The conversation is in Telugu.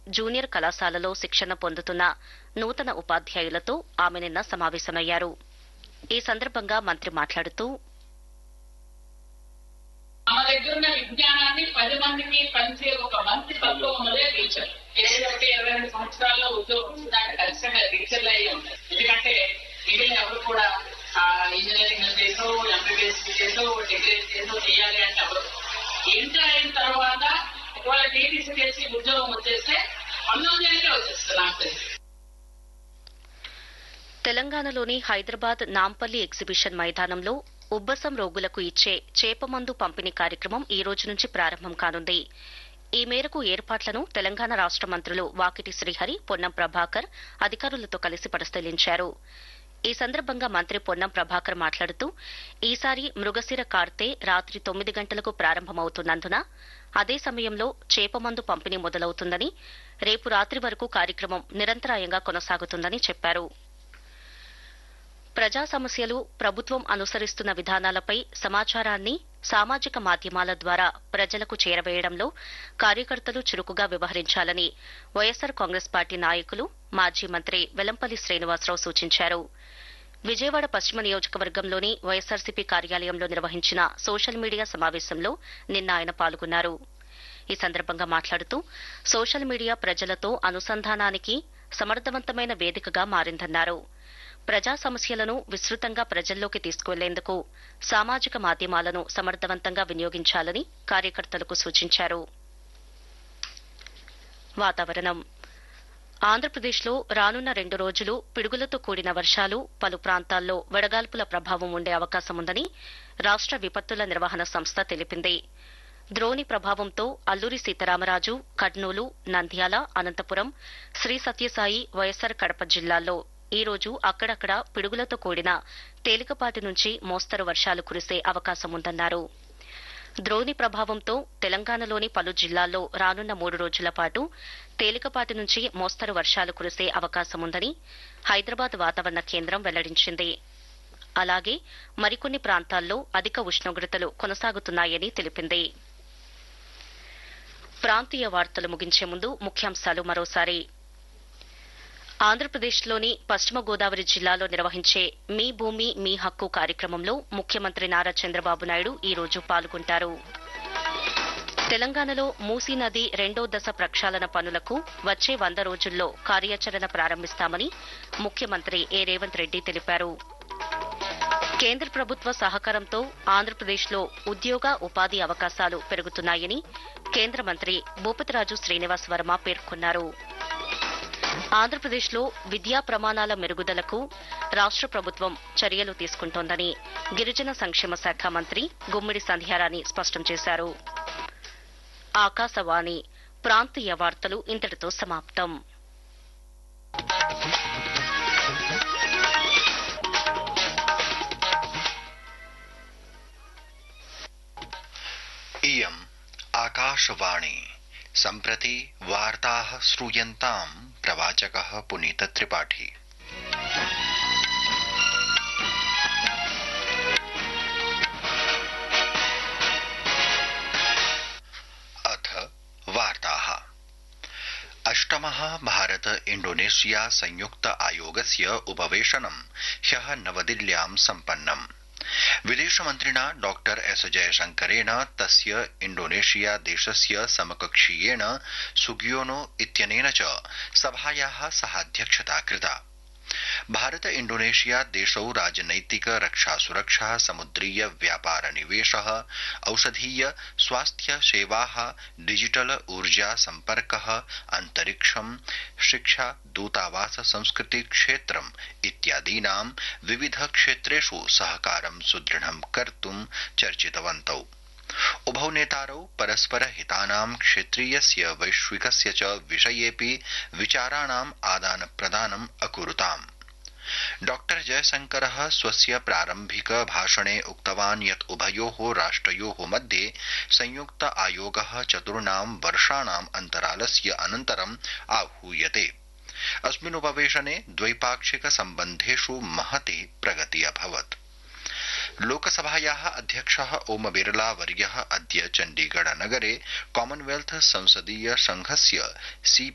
జూనియర్ కళాశాలలో శిక్షణ పొందుతున్న నూతన ఉపాధ్యాయులతో ఆమె నిన్న సమావేశమయ్యారు. ఈ సందర్భంగా మంత్రి మాట్లాడుతూ మన దగ్గర ఉన్న విజ్ఞానాన్ని 10 మందికి పంచే ఒక మంచి తత్వం ఉన్నదే టీచర్. 22 సంవత్సరాల్లో ఉద్యోగం దానికి ఖచ్చితంగా టీచర్లు అయ్యి ఉంటారు. ఎందుకంటే మిగిలిన ఎవరు కూడా ఇంజనీరింగ్ చేసో ఎంబీబీఎస్ చేసో డిగ్రీ చేసో చేయాలి అంటే ఎవరు ఇంటర్ అయిన తర్వాత ఒకవేళ టీటీసీ చేసి ఉద్యోగం వచ్చేస్తే 19 వచ్చేస్తుంది నాకు తెలిసి. తెలంగాణలోని హైదరాబాద్ నాంపల్లి ఎగ్జిబిషన్ మైదానంలో ఉబ్బసం రోగులకు ఇచ్చే చేపమందు పంపిణీ కార్యక్రమం ఈ రోజు నుంచి ప్రారంభం కానుంది. ఈ మేరకు ఏర్పాట్లను తెలంగాణ రాష్ట మంత్రులు వాకిటి శ్రీహరి, పొన్నం ప్రభాకర్ అధికారులతో కలిసి పరిశీలించారు. ఈ సందర్భంగా మంత్రి పొన్నం ప్రభాకర్ మాట్లాడుతూ ఈసారి మృగశిర కార్తె రాత్రి 9 గంటలకు ప్రారంభమవుతున్నందున అదే సమయంలో చేపమందు పంపిణీ మొదలవుతుందని, రేపు రాత్రి వరకు కార్యక్రమం నిరంతరాయంగా కొనసాగుతుందని చెప్పారు. ప్రజా సమస్యలు, ప్రభుత్వం అనుసరిస్తున్న విధానాలపై సమాచారాన్ని సామాజిక మాధ్యమాల ద్వారా ప్రజలకు చేరవేయడంలో కార్యకర్తలు చురుకుగా వ్యవహరించాలని వైఎస్సార్ కాంగ్రెస్ పార్టీ నాయకులు, మాజీ మంత్రి వెల్లంపల్లి శ్రీనివాసరావు సూచించారు. విజయవాడ పశ్చిమ నియోజకవర్గంలోని వైఎస్సార్సీపీ కార్యాలయంలో నిర్వహించిన సోషల్ మీడియా సమావేశంలో నిన్న ఆయన పాల్గొన్నారు. ఈ సందర్భంగా మాట్లాడుతూ సోషల్ మీడియా ప్రజలతో అనుసంధానానికి సమర్థవంతమైన వేదికగా మారిందన్నారు. ప్రజా సమస్యలను విస్తృతంగా ప్రజల్లోకి తీసుకువెళ్లేందుకు సామాజిక మాధ్యమాలను సమర్థవంతంగా వినియోగించాలని కార్యకర్తలకు సూచించారు. వాతావరణం. ఆంధ్రప్రదేశ్లో రానున్న 2 రోజులు పిడుగులతో కూడిన వర్షాలు, పలు ప్రాంతాల్లో వడగాల్పుల ప్రభావం ఉండే అవకాశముందని రాష్ట విపత్తుల నిర్వహణ సంస్థ తెలిపింది. ద్రోణి ప్రభావంతో అల్లూరి సీతారామరాజు, కర్నూలు, నంద్యాల, అనంతపురం, శ్రీ సత్యసాయి, వైఎస్సార్ కడప జిల్లాల్లో ఈ రోజు అక్కడక్కడ పిడుగులతో కూడిన తేలికపాటి నుంచి మోస్తరు వర్షాలు కురిసే అవకాశముందన్నారు. ద్రోణి ప్రభావంతో తెలంగాణలోని పలు జిల్లాల్లో రానున్న 3 రోజుల పాటు తేలికపాటి నుంచి మోస్తరు వర్షాలు కురిసే అవకాశముందని హైదరాబాద్ వాతావరణ కేంద్రం వెల్లడించింది. అలాగే మరికొన్ని ప్రాంతాల్లో అధిక ఉష్ణోగ్రతలు కొనసాగుతున్నాయని తెలిపింది. ప్రాంతీయ వార్తలు ముగించే ముందు ముఖ్యాంశాలు మరోసారి. ఆంధ్రప్రదేశ్లోని పశ్చిమ గోదావరి జిల్లాలో నిర్వహించే మీ భూమి మీ హక్కు కార్యక్రమంలో ముఖ్యమంత్రి నారా చంద్రబాబు నాయుడు ఈ రోజు పాల్గొంటారు. తెలంగాణలో మూసీ నది 2వ దశ ప్రక్షాళన పనులకు వచ్చే 100 రోజుల్లో కార్యాచరణ ప్రారంభిస్తామని ముఖ్యమంత్రి ఏ రేవంత్ రెడ్డి తెలిపారు. కేంద్ర ప్రభుత్వ సహకారంతో ఆంధ్రప్రదేశ్లో ఉద్యోగ, ఉపాధి అవకాశాలు పెరుగుతున్నాయని కేంద్ర మంత్రి భూపతిరాజు శ్రీనివాస్ వర్మ పేర్కొన్నారు. ఆంధ్రప్రదేశ్లో విద్యా ప్రమాణాల మెరుగుదలకు రాష్ట ప్రభుత్వం చర్యలు తీసుకుంటోందని గిరిజన సంక్షేమ శాఖ మంత్రి గుమ్మిడి సంధ్యారాణి స్పష్టం చేశారు. ఆకాశవాణి ప్రాంతీయ వార్తలు ఇంతటితో సమాప్తం. इयम् आकाशवाणी. सम्प्रति वार्ताः श्रूयन्ताम् प्रवाचकः पुनीत त्रिपाठी. अथ वार्ताः. 8मः भारत इंडोनेशिया संयुक्त आयोगस्य उपवेशनं ह्यः नवदिल्ल्यां सम्पन्नम्. विदेशमन्त्रिणा डॉक्टर एस जयशंकरेण तस्य इंडोनेशिया देशस्य समकक्षीयेण सुगियोनो इत्यनेन च सभायाः सहाध्यक्षता कृता. भारत इंडोनेशिया देशौ राजनैतिक, रक्षा सुरक्षा, समुद्रीय व्यापार, निवेशः, औषधीय, स्वास्थ्य सेवाः, डिजिटल ऊर्जा, सम्पर्कः, अन्तरिक्षं, शिक्षा, दूतावास, संस्कृति क्षेत्रम् इत्यादीनां विविध क्षेत्रेषु सहकारं सुदृढं कर्तुं चर्चितवन्तौ. उभौ नेतारौ परस्पर हितानां क्षेत्रीयस्य वैश्विकस्य च विषयेऽपि विचाराणाम् आदान प्रदानम् अकुरुताम्. डॉक्टर जयशंकरः स्वस्य प्रारम्भिक भाषणे उक्तवान् यत् उभयोः राष्ट्रयोः मध्ये संयुक्त आयोगः 4 वर्षाणाम् अन्तरालस्य अनन्तरम् आहूयते. अस्मिन् उपवेशने द्वैपाक्षिक सम्बन्धेषु महती प्रगति अभवत्. लोकसभायाः अध्यक्षः ओम बिरला वर्यः अद्य चण्डीगढ़ नगरे कॉमनवेल्थ संसदीय संघस्य